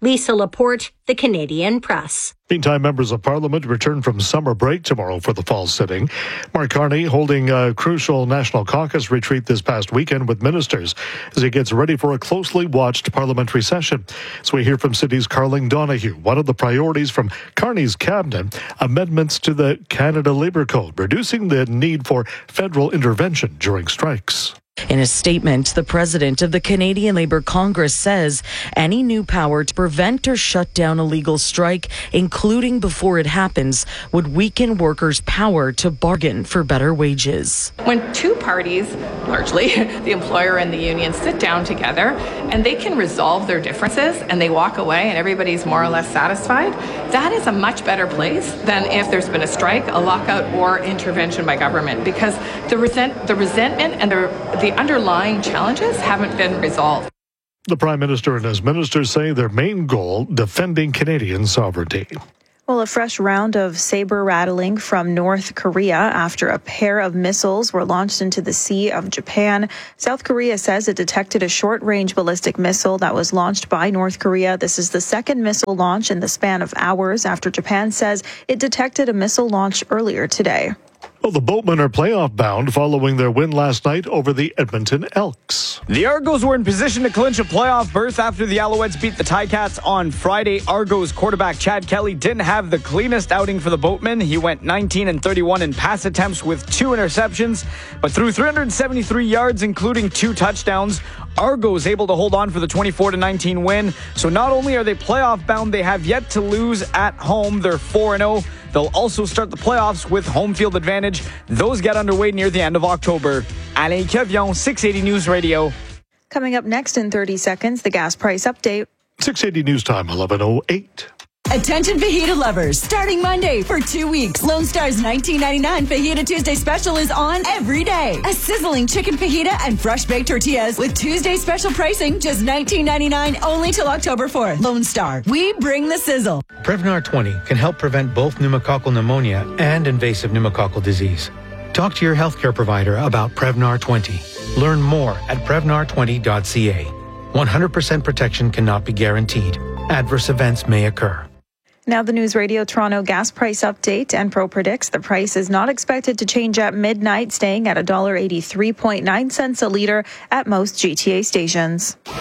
Lisa Laporte, The Canadian Press. Meantime, members of Parliament return from summer break tomorrow for the fall sitting. Mark Carney holding a crucial National Caucus retreat this past weekend with ministers as he gets ready for a closely watched parliamentary session. As we hear from City's Carling Donahue, one of the priorities from Carney's cabinet, amendments to the Canada Labour Code, reducing the need for federal intervention during strikes. In a statement, the president of the Canadian Labour Congress says any new power to prevent or shut down a legal strike, including before it happens, would weaken workers' power to bargain for better wages. When two parties, largely the employer and the union, sit down together and they can resolve their differences and they walk away and everybody's more or less satisfied, that is a much better place than if there's been a strike, a lockout, or intervention by government, because the resent, the resentment and the The underlying challenges haven't been resolved. The Prime Minister and his ministers say their main goal, defending Canadian sovereignty. Well, a fresh round of saber rattling from North Korea after a pair of missiles were launched into the Sea of Japan. South Korea says it detected a short-range ballistic missile that was launched by North Korea. This is the second missile launch in the span of hours after Japan says it detected a missile launch earlier today. Well, the Boatmen are playoff bound following their win last night over the Edmonton Elks. The Argos were in position to clinch a playoff berth after the Alouettes beat the Ticats on Friday. Argos quarterback Chad Kelly didn't have the cleanest outing for the Boatmen. He went nineteen and thirty-one in pass attempts with two interceptions, but threw three hundred seventy-three yards, including two touchdowns. Argos able to hold on for the twenty-four to nineteen win. So not only are they playoff bound, they have yet to lose at home. They're four and oh. They'll also start the playoffs with home field advantage. Those get underway near the end of October. Alain Kevion, six eighty News Radio. Coming up next in thirty seconds, the gas price update. six eighty News Time, eleven oh eight. Attention fajita lovers. Starting Monday for two weeks, Lone Star's nineteen ninety-nine Fajita Tuesday special is on every day. A sizzling chicken fajita and fresh baked tortillas with Tuesday special pricing, just nineteen ninety-nine only till October fourth. Lone Star, we bring the sizzle. Prevnar twenty can help prevent both pneumococcal pneumonia and invasive pneumococcal disease. Talk to your healthcare provider about Prevnar twenty. Learn more at prevnar twenty dot c a. one hundred percent protection cannot be guaranteed. Adverse events may occur. Now the News Radio Toronto gas price update. Enpro predicts the price is not expected to change at midnight, staying at one dollar eighty-three point nine cents a litre at most G T A stations. It's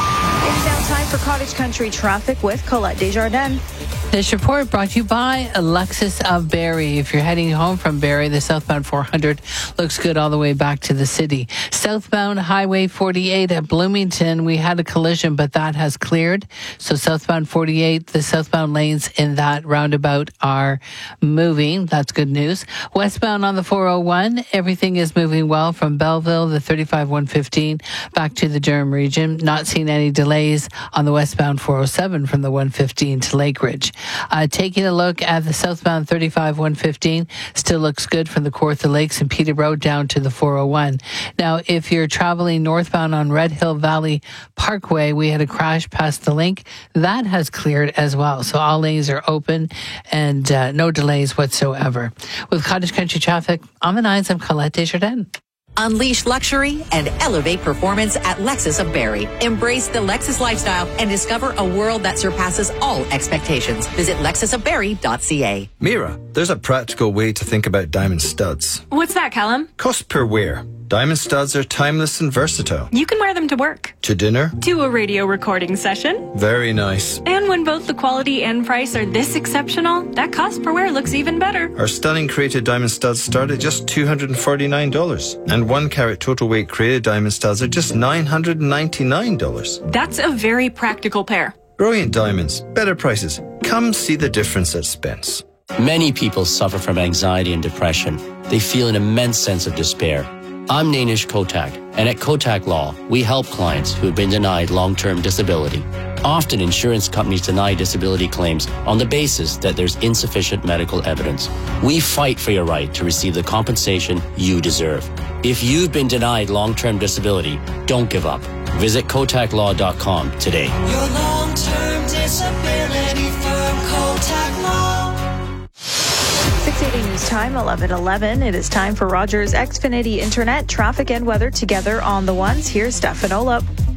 now time for Cottage Country traffic with Colette Desjardins. This report brought to you by Alexis of Barrie. If you're heading home from Barrie, the southbound four hundred looks good all the way back to the city. Southbound Highway forty-eight at Bloomington, we had a collision, but that has cleared. So southbound forty-eight, the southbound lanes in that roundabout are moving. That's good news. Westbound on the four oh one, everything is moving well from Belleville, the thirty-five one fifteen, back to the Durham region. Not seeing any delays on the westbound four oh seven from the one fifteen to Lake Ridge. Uh, taking a look at the southbound thirty-five one fifteen, still looks good from the Kawartha Lakes and Peterborough down to the four oh one. Now, if you're traveling northbound on Red Hill Valley Parkway, we had a crash past the link. That has cleared as well. So all lanes are open and uh, no delays whatsoever. With Cottage Country traffic, on the nines, I'm Colette Desjardins. Unleash luxury and elevate performance at Lexus of Barrie. Embrace the Lexus lifestyle and discover a world that surpasses all expectations. Visit lexus of barrie dot c a. Mira, there's a practical way to think about diamond studs. What's that, Callum? Cost per wear. Diamond studs are timeless and versatile. You can wear them to work. To dinner. To a radio recording session. Very nice. And when both the quality and price are this exceptional, that cost per wear looks even better. Our stunning created diamond studs start at just two hundred forty-nine dollars. And one carat total weight created diamond studs are just nine hundred ninety-nine dollars. That's a very practical pair. Brilliant diamonds, better prices. Come see the difference at Spence. Many people suffer from anxiety and depression. They feel an immense sense of despair. I'm Nainish Kotak, and at Kotak Law, we help clients who have been denied long-term disability. Often, insurance companies deny disability claims on the basis that there's insufficient medical evidence. We fight for your right to receive the compensation you deserve. If you've been denied long-term disability, don't give up. Visit kotak law dot com today. Your long-term disability firm, Kotak Law. six eighty News Time, eleven eleven. It is time for Rogers Xfinity Internet traffic and weather together on the ones. Here's Stefan Olop.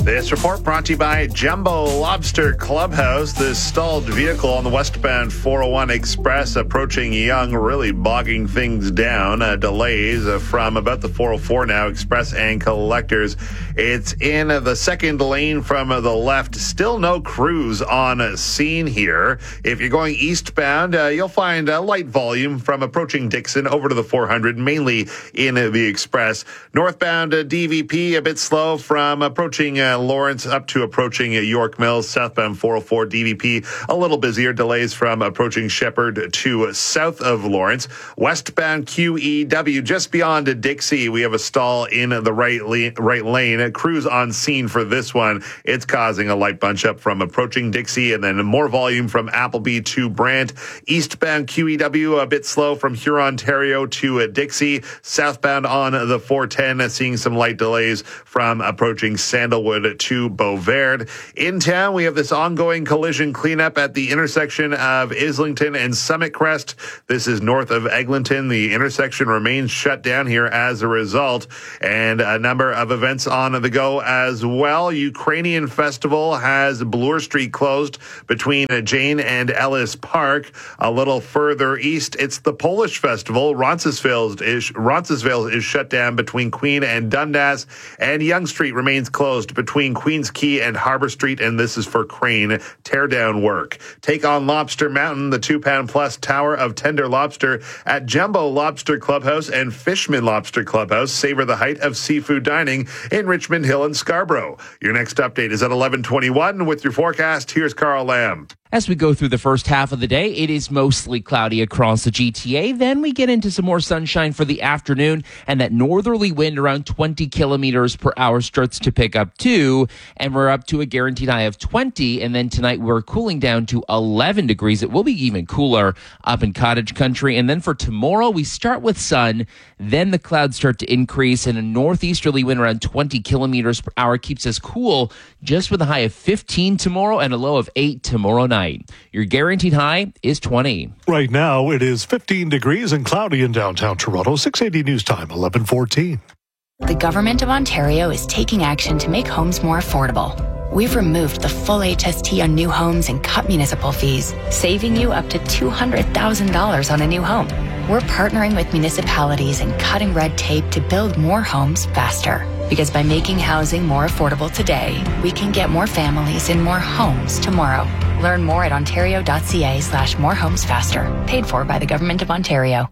This report brought to you by Jumbo Lobster Clubhouse. This stalled vehicle on the westbound four oh one Express approaching Yonge, really bogging things down. Uh, delays uh, from about the four oh four now, Express and Collectors. It's in uh, the second lane from uh, the left. Still no crews on scene here. If you're going eastbound, uh, you'll find a light volume from approaching Dixon over to the four hundred, mainly in uh, the Express. Northbound uh, D V P, a bit slow from approaching uh, Lawrence up to approaching York Mills. Southbound four oh four D V P a little busier. Delays from approaching Shepherd to south of Lawrence. Westbound Q E W just beyond Dixie, we have a stall in the right le- right lane. Crews on scene for this one. It's causing a light bunch up from approaching Dixie, and then more volume from Appleby to Brant. Eastbound Q E W a bit slow from Huron, Ontario to uh, Dixie. Southbound on the four ten, uh, seeing some light delays from approaching Sandalwood to Beauverde. In town, we have this ongoing collision cleanup at the intersection of Islington and Summit Crest. This is north of Eglinton. The intersection remains shut down here as a result, and a number of events on the go as well. Ukrainian Festival has Bloor Street closed between Jane and Ellis Park. A little further east, it's the Polish Festival. Roncesvalles is, Roncesvalles is shut down between Queen and Dundas, and Yonge Street remains closed between Queens Quay and Harbor Street, and this is for crane teardown work. Take on Lobster Mountain, the two-pound plus tower of tender lobster at Jumbo Lobster Clubhouse and Fishman Lobster Clubhouse. Savor the height of seafood dining in Richmond Hill and Scarborough. Your next update is at eleven twenty-one. With your forecast, here's Carl Lamb. As we go through the first half of the day, it is mostly cloudy across the G T A. Then we get into some more sunshine for the afternoon, and that northerly wind around twenty kilometers per hour starts to pick up too, and we're up to a guaranteed high of twenty. And then tonight we're cooling down to eleven degrees. It will be even cooler up in cottage country. And then for tomorrow, we start with sun, then the clouds start to increase, and a northeasterly wind around twenty kilometers per hour keeps us cool, just with a high of fifteen tomorrow and a low of eight tomorrow night. Your guaranteed high is twenty. Right now, it is fifteen degrees and cloudy in downtown Toronto. six eighty News Time, eleven fourteen. The Government of Ontario is taking action to make homes more affordable. We've removed the full H S T on new homes and cut municipal fees, saving you up to two hundred thousand dollars on a new home. We're partnering with municipalities and cutting red tape to build more homes faster. Because by making housing more affordable today, we can get more families in more homes tomorrow. Learn more at ontario.ca slash more homes faster. Paid for by the Government of Ontario.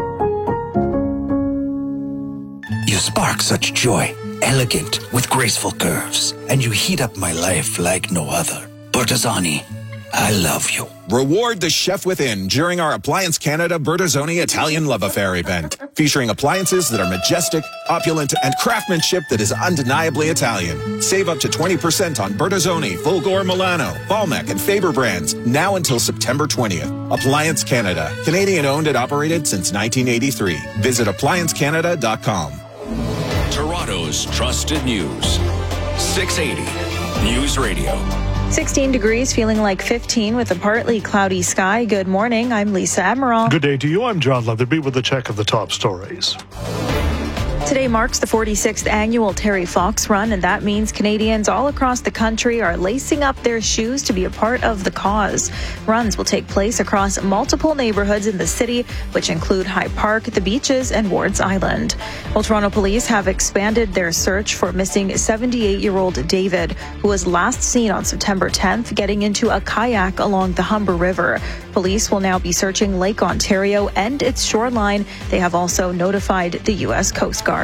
You spark such joy, elegant with graceful curves, and you heat up my life like no other. Bertazzoni, I love you. Reward the chef within during our Appliance Canada Bertazzoni Italian Love Affair event, featuring appliances that are majestic, opulent, and craftsmanship that is undeniably Italian. Save up to twenty percent on Bertazzoni, Fulgor Milano, Balmec, and Faber brands, now until September twentieth. Appliance Canada, Canadian owned and operated since nineteen eighty-three. Visit appliance canada dot com. Toronto's trusted news. six eighty News Radio. sixteen degrees, feeling like fifteen with a partly cloudy sky. Good morning. I'm Lisa Admiral. Good day to you. I'm John Leatherby with a check of the top stories. Today marks the forty-sixth annual Terry Fox Run, and that means Canadians all across the country are lacing up their shoes to be a part of the cause. Runs will take place across multiple neighborhoods in the city, which include High Park, the beaches, and Wards Island. Well, Toronto police have expanded their search for missing seventy-eight-year-old David, who was last seen on September tenth getting into a kayak along the Humber River. Police will now be searching Lake Ontario and its shoreline. They have also notified the U S Coast Guard.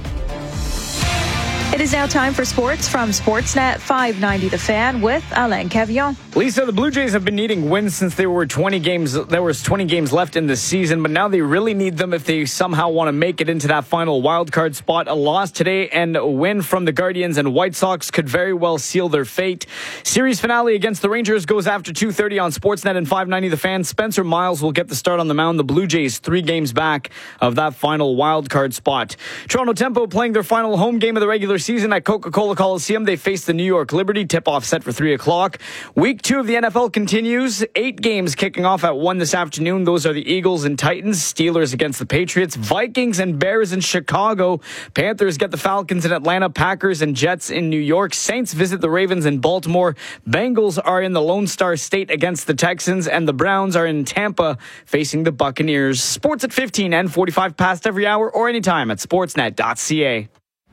It is now time for sports from Sportsnet five ninety The Fan with Alain Cavillon. Lisa, the Blue Jays have been needing wins since there were twenty games. There was twenty games left in the season, but now they really need them if they somehow want to make it into that final wild card spot. A loss today and a win from the Guardians and White Sox could very well seal their fate. Series finale against the Rangers goes after two thirty on Sportsnet and five ninety The Fan. Spencer Miles will get the start on the mound. The Blue Jays three games back of that final wild card spot. Toronto Tempo playing their final home game of the regular season at Coca-Cola Coliseum. They face the New York Liberty. Tip-off set for three o'clock. Week two of the N F L continues. Eight games kicking off at one this afternoon. Those are the Eagles and Titans. Steelers against the Patriots. Vikings and Bears in Chicago. Panthers get the Falcons in Atlanta. Packers and Jets in New York. Saints visit the Ravens in Baltimore. Bengals are in the Lone Star State against the Texans. And the Browns are in Tampa facing the Buccaneers. Sports at fifteen and forty-five past every hour or anytime at sportsnet dot c a.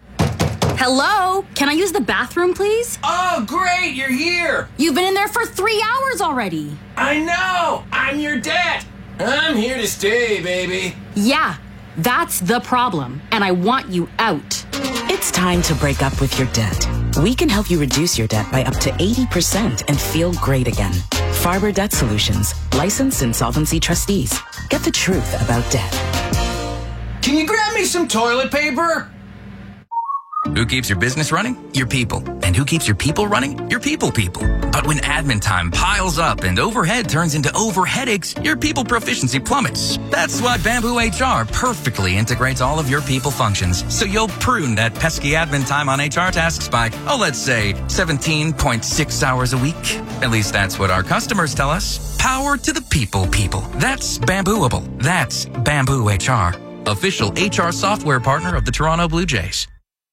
Hello? Can I use the bathroom, please? Oh, great, you're here. You've been in there for three hours already. I know. I'm your dad. I'm here to stay, baby. Yeah, that's the problem, and I want you out. It's time to break up with your debt. We can help you reduce your debt by up to eighty percent and feel great again. Farber Debt Solutions, licensed insolvency trustees. Get the truth about debt. Can you grab me some toilet paper? Who keeps your business running? Your people. And who keeps your people running? Your people people. But when admin time piles up and overhead turns into over headaches, your people proficiency plummets. That's why Bamboo H R perfectly integrates all of your people functions. So you'll prune that pesky admin time on H R tasks by, oh, let's say seventeen point six hours a week. At least that's what our customers tell us. Power to the people people. That's Bambooable. That's Bamboo H R. Official H R software partner of the Toronto Blue Jays.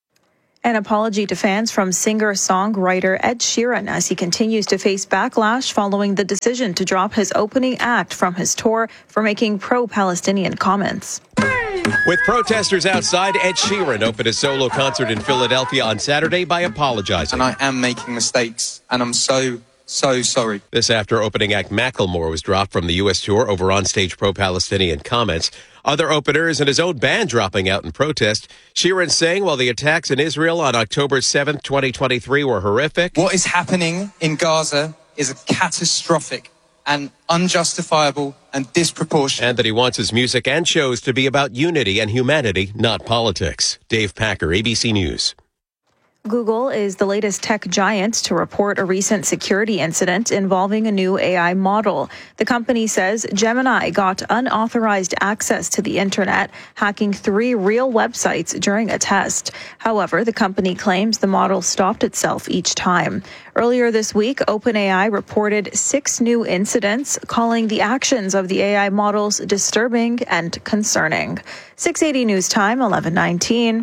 An apology to fans from singer-songwriter Ed Sheeran as he continues to face backlash following the decision to drop his opening act from his tour for making pro-Palestinian comments. With protesters outside, Ed Sheeran opened a solo concert in Philadelphia on Saturday by apologizing. And I am making mistakes, and I'm so, so sorry. This after opening act Macklemore was dropped from the U S tour over on-stage pro-Palestinian comments. Other openers and his own band dropping out in protest. Sheeran saying while the attacks in Israel on October seventh, twenty twenty-three were horrific. What is happening in Gaza is a catastrophic and unjustifiable and disproportionate. And that he wants his music and shows to be about unity and humanity, not politics. Dave Packer, A B C News. Google is the latest tech giant to report a recent security incident involving a new A I model. The company says Gemini got unauthorized access to the internet, hacking three real websites during a test. However, the company claims the model stopped itself each time. Earlier this week, OpenAI reported six new incidents, calling the actions of the A I models disturbing and concerning. six eighty News Time, eleven nineteen.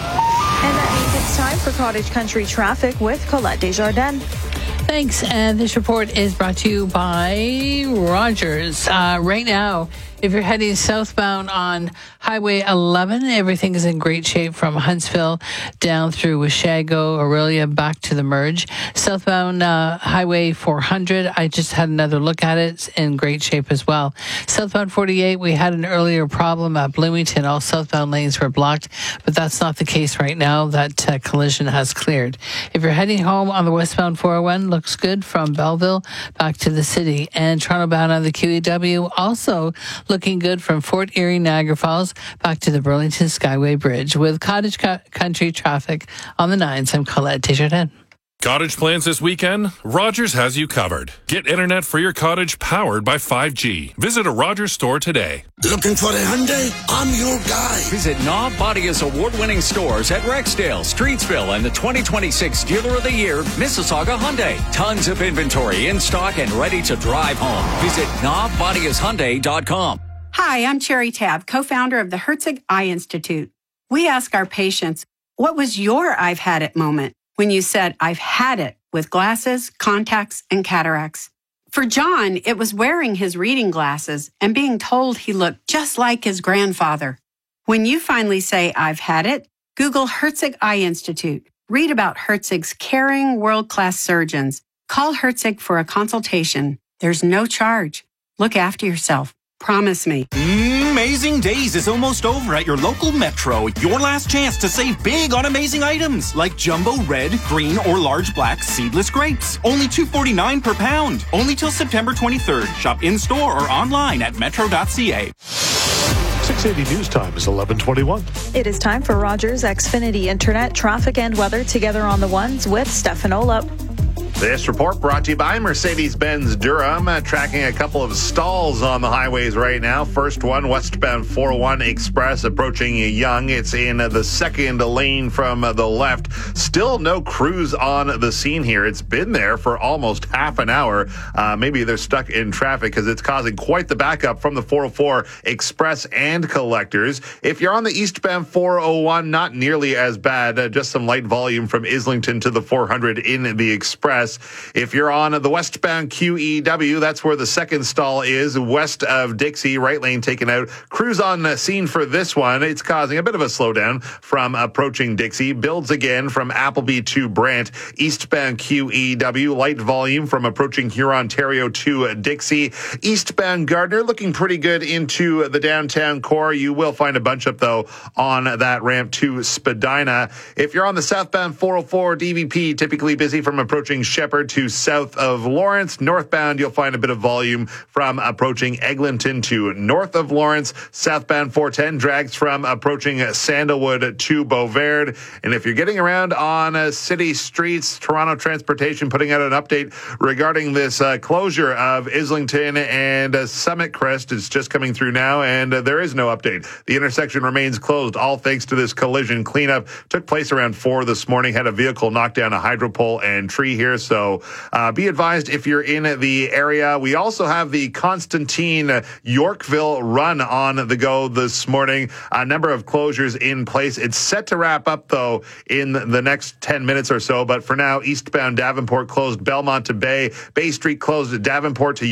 And that means it's time for Cottage Country Traffic with Colette Desjardins. Thanks. And this report is brought to you by Rogers. Uh, right now, if you're heading southbound on Highway eleven, everything is in great shape from Huntsville down through Washago, Aurelia, back to the merge. Southbound uh, Highway four hundred, I just had another look at it. It's in great shape as well. Southbound forty-eight, we had an earlier problem at Bloomington. All southbound lanes were blocked, but that's not the case right now. That uh, collision has cleared. If you're heading home on the westbound four oh one, looks good from Belleville back to the city. And Toronto bound on the Q E W also looking good from Fort Erie, Niagara Falls, back to the Burlington Skyway Bridge. With Cottage Co- Country Traffic on the nines, I'm Colette Desjardins. Cottage plans this weekend? Rogers has you covered. Get internet for your cottage powered by five G. Visit a Rogers store today. Looking for a Hyundai? I'm your guy. Visit Knob Bodia's award-winning stores at Rexdale, Streetsville, and the twenty twenty-six Dealer of the Year, Mississauga Hyundai. Tons of inventory in stock and ready to drive home. Visit knob bodias hyundai dot com. Hi, I'm Cherry Tab, co-founder of the Herzig Eye Institute. We ask our patients, what was your I've had it moment when you said, I've had it with glasses, contacts, and cataracts? For John, it was wearing his reading glasses and being told he looked just like his grandfather. When you finally say, I've had it, Google Herzig Eye Institute. Read about Herzig's caring, world-class surgeons. Call Herzig for a consultation. There's no charge. Look after yourself. Promise me. Amazing Days is almost over at your local Metro. Your last chance to save big on amazing items like jumbo red, green, or large black seedless grapes. Only two forty-nine per pound. Only till September twenty-third. Shop in-store or online at metro dot c a. six eighty News Time is eleven twenty-one. It is time for Rogers Xfinity Internet, traffic and weather together on the ones with Stefan Olap. This report brought to you by Mercedes-Benz Durham, uh, tracking a couple of stalls on the highways right now. First one, westbound four oh one Express approaching Yonge. It's in uh, the second lane from uh, the left. Still no crews on the scene here. It's been there for almost half an hour. Uh, maybe they're stuck in traffic because it's causing quite the backup from the four oh four Express and Collectors. If you're on the eastbound four oh one, not nearly as bad. Uh, just some light volume from Islington to the four hundred in the Express. If you're on the westbound Q E W, that's where the second stall is, west of Dixie, right lane taken out. Crews on the scene for this one. It's causing a bit of a slowdown from approaching Dixie. Builds again from Appleby to Brant. Eastbound Q E W, light volume from approaching Huron, Ontario to Dixie. Eastbound Gardner looking pretty good into the downtown core. You will find a bunch up, though, on that ramp to Spadina. If you're on the southbound four oh four D V P, typically busy from approaching Shepherd to south of Lawrence. Northbound, you'll find a bit of volume from approaching Eglinton to north of Lawrence. Southbound four ten drags from approaching Sandalwood to Beauvard. And if you're getting around on uh, city streets, Toronto Transportation putting out an update regarding this uh, closure of Islington and uh, Summit Crest. It's just coming through now, and uh, there is no update. The intersection remains closed, all thanks to this collision. Cleanup took place around four this morning. Had a vehicle knock down a hydro pole and tree here, so uh, be advised if you're in the area. We also have the Constantine Yorkville run on the go this morning. A number of closures in place. It's set to wrap up, though, in the next ten minutes or so. But for now, eastbound Davenport closed Belmont to Bay. Bay Street closed Davenport to